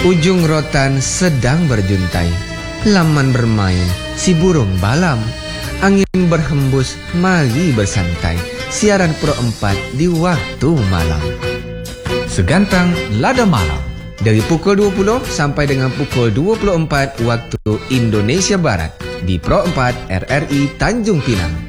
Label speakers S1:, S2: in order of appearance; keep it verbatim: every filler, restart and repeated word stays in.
S1: Ujung rotan sedang berjuntai, laman bermain si burung balam. Angin berhembus, mari bersantai. Siaran Pro empat di waktu malam.
S2: Segantang Lada Malam
S1: Dari pukul dua puluh sampai dengan pukul dua puluh empat waktu Indonesia Barat di Pro empat R R I Tanjung Pinang.